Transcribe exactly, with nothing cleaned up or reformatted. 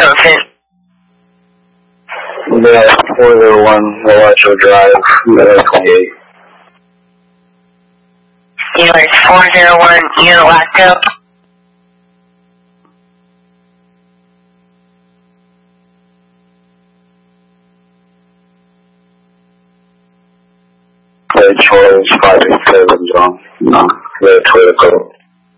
seven ten. Yeah, four zero one, Alachua Drive, twenty-eight. Unit four zero one, unit locked up. Red Choice five eight seven, John. No, Red Toyota Code.